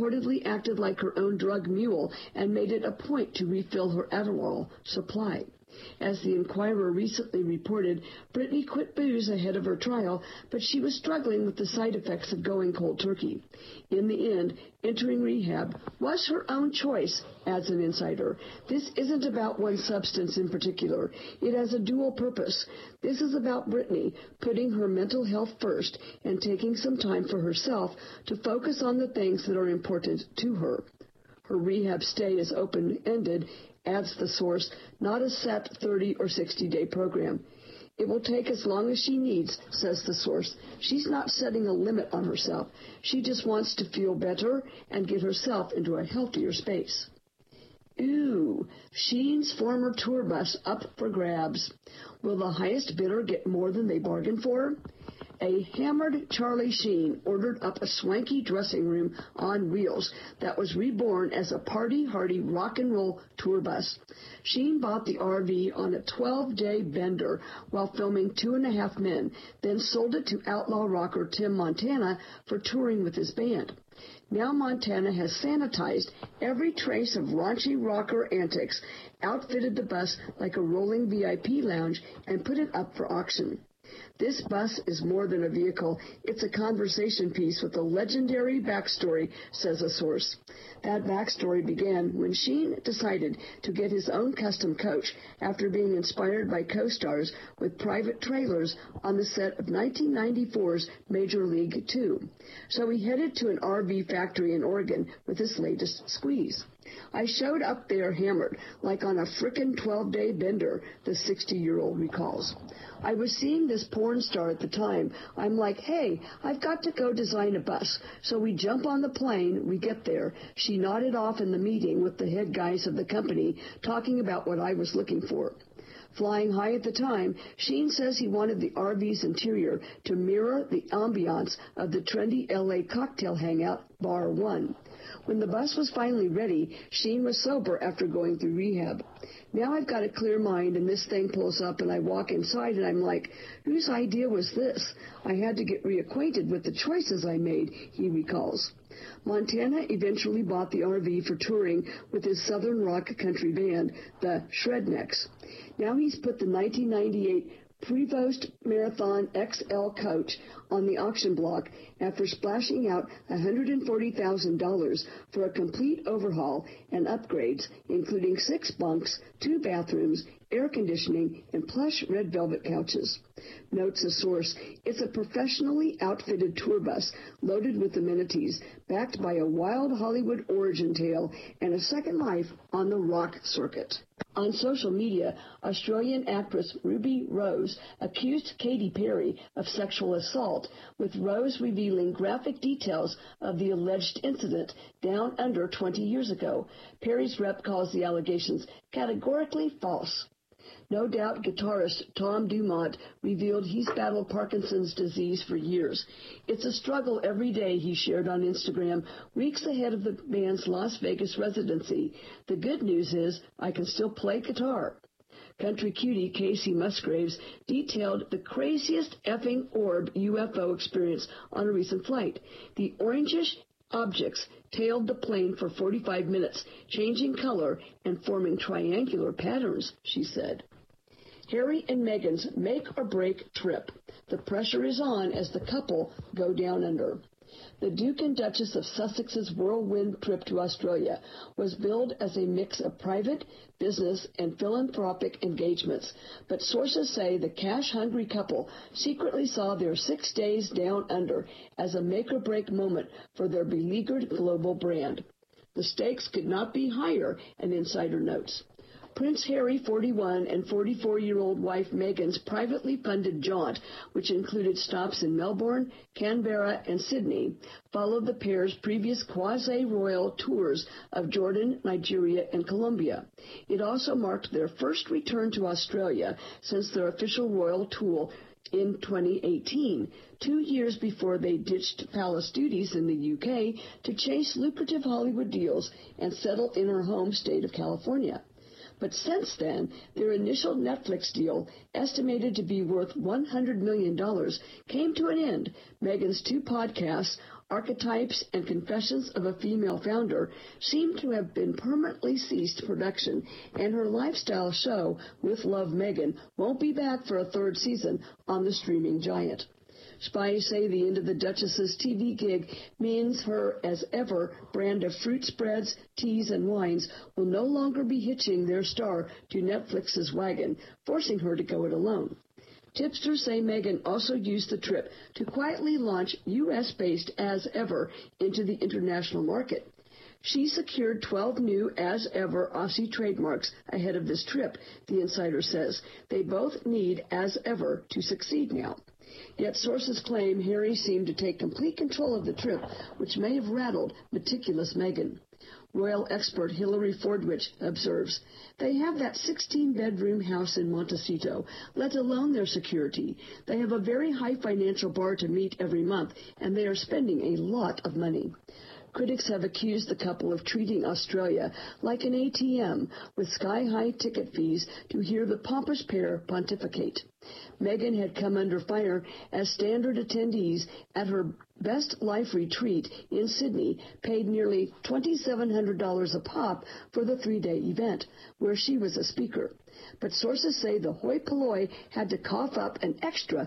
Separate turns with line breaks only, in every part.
reportedly acted like her own drug mule and made it a point to refill her Adderall supply. As the Inquirer recently reported, Britney quit booze ahead of her trial, but she was struggling with the side effects of going cold turkey. In the end, entering rehab was her own choice, adds an insider. This isn't about one substance in particular. It has a dual purpose. This is about Britney putting her mental health first and taking some time for herself to focus on the things that are important to her. Her rehab stay is open-ended, adds the source, not a set 30 or 60-day program. It will take as long as she needs, says the source. She's not setting a limit on herself. She just wants to feel better and get herself into a healthier space. Ooh, Shein's former tour bus up for grabs. Will the highest bidder get more than they bargained for? A hammered Charlie Sheen ordered up a swanky dressing room on wheels that was reborn as a party-hardy rock and roll tour bus. Sheen bought the RV on a 12-day bender while filming 2.5 Men, then sold it to outlaw rocker Tim Montana for touring with his band. Now Montana has sanitized every trace of raunchy rocker antics, outfitted the bus like a rolling VIP lounge, and put it up for auction. This bus is more than a vehicle. It's a conversation piece with a legendary backstory, says a source. That backstory began when Sheen decided to get his own custom coach after being inspired by co-stars with private trailers on the set of 1994's Major League 2. So he headed to an RV factory in Oregon with his latest squeeze. I showed up there hammered, like on a frickin' 12-day bender, the 60-year-old recalls. I was seeing this porn star at the time. I'm like, hey, I've got to go design a bus. So we jump on the plane, we get there. She nodded off in the meeting with the head guys of the company, talking about what I was looking for. Flying high at the time, Sheen says he wanted the RV's interior to mirror the ambiance of the trendy LA cocktail hangout, Bar 1. When the bus was finally ready, Sheen was sober after going through rehab. Now I've got a clear mind, and this thing pulls up, and I walk inside, and I'm like, whose idea was this? I had to get reacquainted with the choices I made, he recalls. Montana eventually bought the RV for touring with his southern rock country band, the Shrednecks. Now he's put the 1998 Prevost Marathon XL coach on the auction block after splashing out $140,000 for a complete overhaul and upgrades, including 6 bunks, 2 bathrooms, air conditioning, and plush red velvet couches. Notes a source, it's a professionally outfitted tour bus loaded with amenities, backed by a wild Hollywood origin tale and a second life on the rock circuit. On social media, Australian actress Ruby Rose accused Katy Perry of sexual assault, with Rose revealing graphic details of the alleged incident down under 20 years ago. Perry's rep calls the allegations categorically false. No doubt guitarist Tom Dumont revealed he's battled Parkinson's disease for years. It's a struggle every day, he shared on Instagram, weeks ahead of the band's Las Vegas residency. The good news is I can still play guitar. Country cutie Casey Musgraves detailed the craziest effing orb UFO experience on a recent flight. The orangish objects tailed the plane for 45 minutes, changing color and forming triangular patterns, she said. Harry and Meghan's make-or-break trip. The pressure is on as the couple go down under. The Duke and Duchess of Sussex's whirlwind trip to Australia was billed as a mix of private, business, and philanthropic engagements, but sources say the cash-hungry couple secretly saw their 6 days down under as a make-or-break moment for their beleaguered global brand. The stakes could not be higher, an insider notes. Prince Harry, 41, and 44-year-old wife Meghan's privately funded jaunt, which included stops in Melbourne, Canberra, and Sydney, followed the pair's previous quasi-royal tours of Jordan, Nigeria, and Colombia. It also marked their first return to Australia since their official royal tour in 2018, 2 years before they ditched palace duties in the UK to chase lucrative Hollywood deals and settle in her home state of California. But since then, their initial Netflix deal, estimated to be worth $100 million, came to an end. Meghan's 2 podcasts Archetypes and Confessions of a Female Founder seem to have been permanently ceased production, and her lifestyle show, With Love Meghan, won't be back for a third season on the streaming giant. Spies say the end of the Duchess's TV gig means her as ever brand of fruit spreads, teas, and wines will no longer be hitching their star to Netflix's wagon, forcing her to go it alone. Tipsters say Meghan also used the trip to quietly launch U.S.-based As Ever into the international market. She secured 12 new As Ever Aussie trademarks ahead of this trip, the insider says. They both need As Ever to succeed now. Yet sources claim Harry seemed to take complete control of the trip, which may have rattled meticulous Meghan. Royal expert Hilary Fordwich observes, they have that 16-bedroom house in Montecito, let alone their security. They have a very high financial bar to meet every month, and they are spending a lot of money. Critics have accused the couple of treating Australia like an ATM, with sky-high ticket fees to hear the pompous pair pontificate. Meghan had come under fire as standard attendees at her Best Life retreat in Sydney paid nearly $2,700 a pop for the three-day event, where she was a speaker. But sources say the hoi polloi had to cough up an extra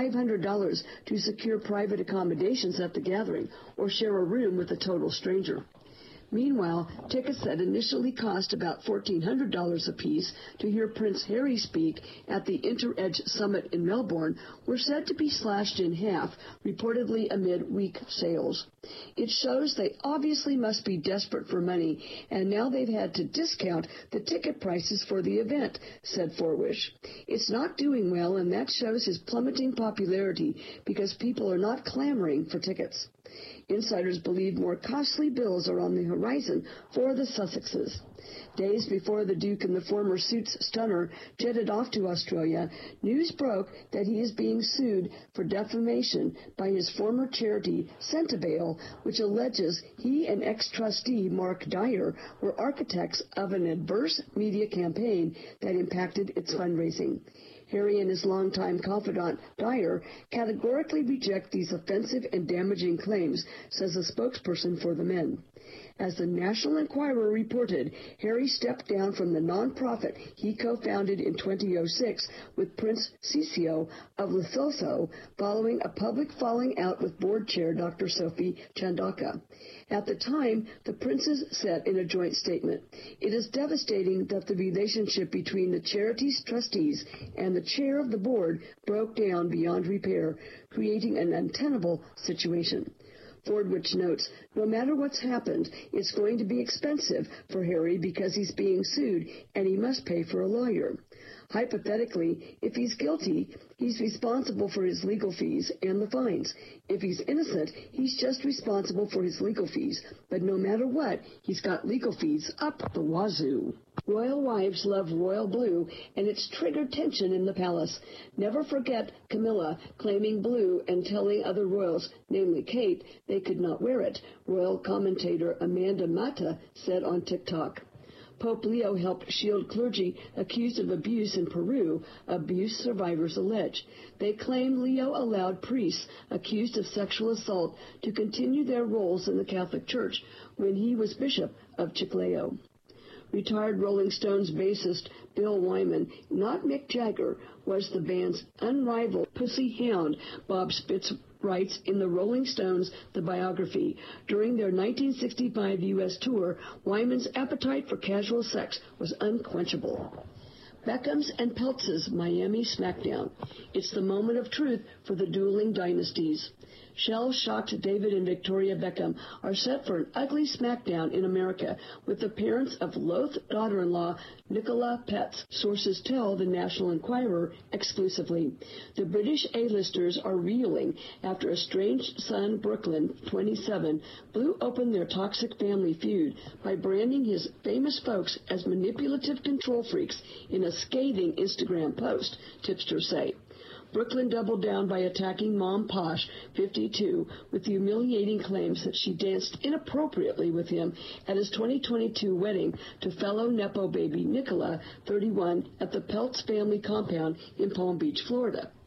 $500 to secure private accommodations at the gathering or share a room with a total stranger. Meanwhile, tickets that initially cost about $1,400 apiece to hear Prince Harry speak at the InterEdge Summit in Melbourne were said to be slashed in half, reportedly amid weak sales. It shows they obviously must be desperate for money, and now they've had to discount the ticket prices for the event, said Forwish. It's not doing well, and that shows his plummeting popularity because people are not clamoring for tickets. Insiders believe more costly bills are on the horizon for the Sussexes. Days before the Duke and the former Suits stunner jetted off to Australia, news broke that he is being sued for defamation by his former charity, Centibail, which alleges he and ex-trustee Mark Dyer were architects of an adverse media campaign that impacted its fundraising. Harry and his longtime confidant, Dyer, categorically reject these offensive and damaging claims, says a spokesperson for the men. As the National Enquirer reported, Harry stepped down from the non-profit he co-founded in 2006 with Prince Sisio of Lesotho following a public falling out with board chair Dr. Sophie Chandaka. At the time, the princes said in a joint statement, "It is devastating that the relationship between the charity's trustees and the chair of the board broke down beyond repair, creating an untenable situation." Fordwich notes, no matter what's happened, it's going to be expensive for Harry because he's being sued and he must pay for a lawyer. Hypothetically, if he's guilty, he's responsible for his legal fees and the fines. If he's innocent, he's just responsible for his legal fees. But no matter what, he's got legal fees up the wazoo. Royal wives love royal blue, and it's triggered tension in the palace. Never forget Camilla claiming blue and telling other royals, namely Kate, they could not wear it, royal commentator Amanda Mata said on TikTok. Pope Leo helped shield clergy accused of abuse in Peru, abuse survivors allege. They claim Leo allowed priests accused of sexual assault to continue their roles in the Catholic Church when he was Bishop of Chiclayo. Retired Rolling Stones bassist Bill Wyman, not Mick Jagger, was the band's unrivaled pussy hound, Bob Spitz writes in the Rolling Stones, The Biography. During their 1965 U.S. tour, Wyman's appetite for casual sex was unquenchable. Beckham's and Peltz's Miami Smackdown. It's the moment of truth for the dueling dynasties. Shell-shocked David and Victoria Beckham are set for an ugly smackdown in America with the parents of loathed daughter-in-law Nicola Petz, sources tell the National Enquirer exclusively. The British A-listers are reeling after estranged son Brooklyn, 27, blew open their toxic family feud by branding his famous folks as manipulative control freaks in a scathing Instagram post, tipsters say. Brooklyn doubled down by attacking Mom Posh, 52, with humiliating claims that she danced inappropriately with him at his 2022 wedding to fellow Nepo baby Nicola, 31, at the Peltz family compound in Palm Beach, Florida.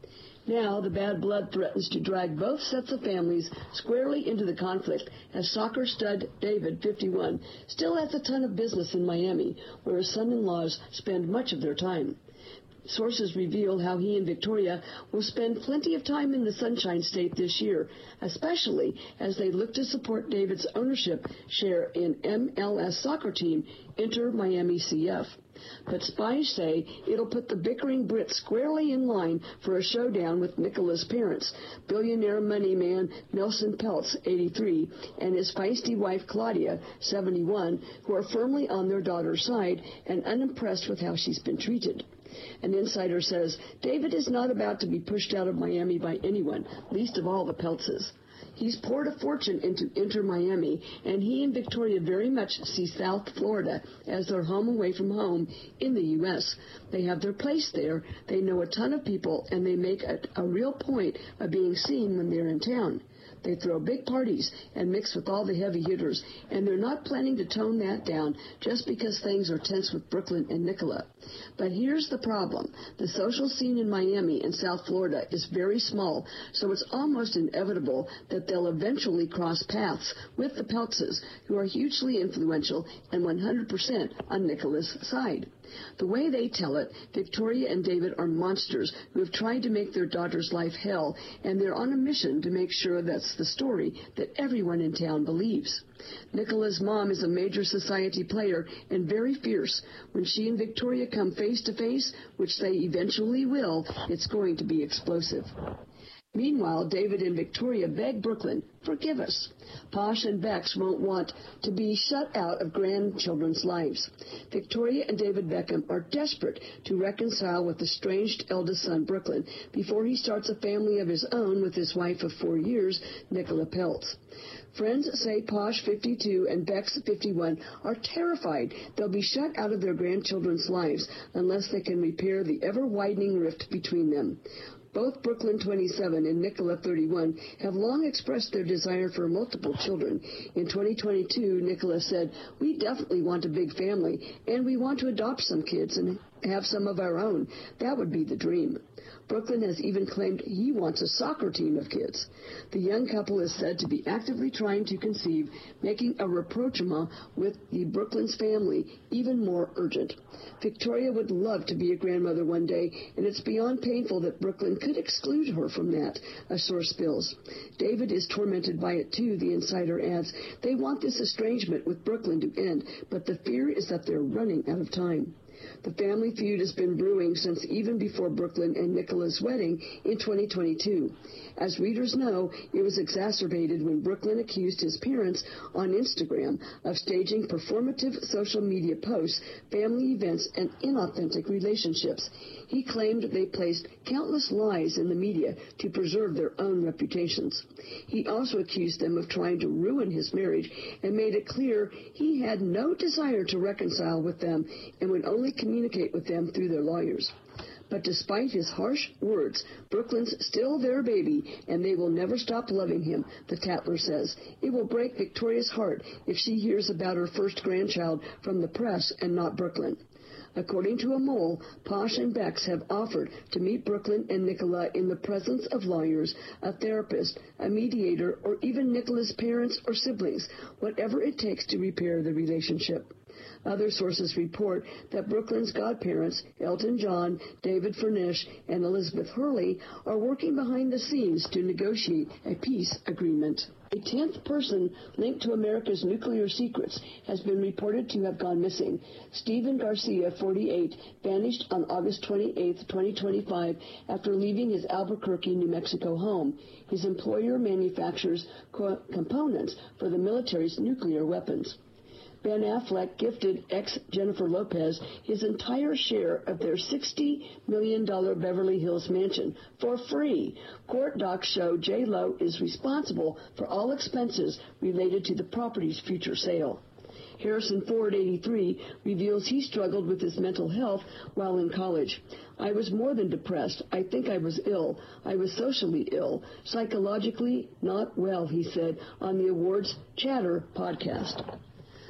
Now, the bad blood threatens to drag both sets of families squarely into the conflict as soccer stud David, 51, still has a ton of business in Miami, where his son-in-laws spend much of their time. Sources reveal how he and Victoria will spend plenty of time in the Sunshine State this year, especially as they look to support David's ownership share in MLS soccer team Inter Miami CF. But spies say it'll put the bickering Brits squarely in line for a showdown with Nicola's parents, billionaire money man Nelson Peltz, 83, and his feisty wife Claudia, 71, who are firmly on their daughter's side and unimpressed with how she's been treated. An insider says David is not about to be pushed out of Miami by anyone, least of all the Peltzes. He's poured a fortune into Inter Miami, and he and Victoria very much see South Florida as their home away from home in the U.S. They have their place there, they know a ton of people, and they make a real point of being seen when they're in town. They throw big parties and mix with all the heavy hitters, and they're not planning to tone that down just because things are tense with Brooklyn and Nicola. But here's the problem. The social scene in Miami and South Florida is very small, so it's almost inevitable that they'll eventually cross paths with the Peltzes, who are hugely influential and 100% on Nicola's side. The way they tell it, Victoria and David are monsters who have tried to make their daughter's life hell, and they're on a mission to make sure that's the story that everyone in town believes. Nicola's mom is a major society player and very fierce. When she and Victoria come face to face, which they eventually will, it's going to be explosive. Meanwhile, David and Victoria beg Brooklyn, forgive us. Posh and Bex won't want to be shut out of grandchildren's lives. Victoria and David Beckham are desperate to reconcile with estranged eldest son, Brooklyn, before he starts a family of his own with his wife of 4 years, Nicola Peltz. Friends say Posh, 52, and Bex, 51, are terrified they'll be shut out of their grandchildren's lives unless they can repair the ever-widening rift between them. Both Brooklyn, 27, and Nicola, 31, have long expressed their desire for multiple children. In 2022, Nicola said, "We definitely want a big family, and we want to adopt some kids and have some of our own. That would be the dream." Brooklyn has even claimed he wants a soccer team of kids. The young couple is said to be actively trying to conceive, making a rapprochement with the Brooklyn's family even more urgent. Victoria would love to be a grandmother one day, and it's beyond painful that Brooklyn could exclude her from that, a source spills. David is tormented by it too, the insider adds. They want this estrangement with Brooklyn to end, but the fear is that they're running out of time. The family feud has been brewing since even before Brooklyn and Nicola's wedding in 2022. As readers know, it was exacerbated when Brooklyn accused his parents on Instagram of staging performative social media posts, family events, and inauthentic relationships. He claimed they placed countless lies in the media to preserve their own reputations. He also accused them of trying to ruin his marriage and made it clear he had no desire to reconcile with them and would only communicate with them through their lawyers. But despite his harsh words, Brooklyn's still their baby, and they will never stop loving him, the Tatler says. It will break Victoria's heart if she hears about her first grandchild from the press and not Brooklyn. According to a mole, Posh and Bex have offered to meet Brooklyn and Nicola in the presence of lawyers, a therapist, a mediator, or even Nicola's parents or siblings, whatever it takes to repair the relationship. Other sources report that Brooklyn's godparents, Elton John, David Furnish, and Elizabeth Hurley, are working behind the scenes to negotiate a peace agreement. A 10th person linked to America's nuclear secrets has been reported to have gone missing. Stephen Garcia, 48, vanished on August 28, 2025, after leaving his Albuquerque, New Mexico home. His employer manufactures components for the military's nuclear weapons. Ben Affleck gifted ex-Jennifer Lopez his entire share of their $60 million Beverly Hills mansion for free. Court docs show J.Lo is responsible for all expenses related to the property's future sale. Harrison Ford, 83, reveals he struggled with his mental health while in college. "I was more than depressed. I think I was ill. I was socially ill. Psychologically not well," he said on the Awards Chatter podcast.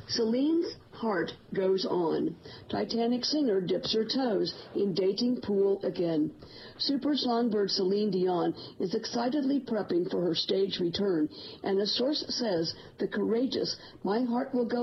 Celine's heart goes on. Titanic singer dips her toes in dating pool again. Super songbird Celine Dion is excitedly prepping for her stage return, and a source says the courageous "My Heart Will Go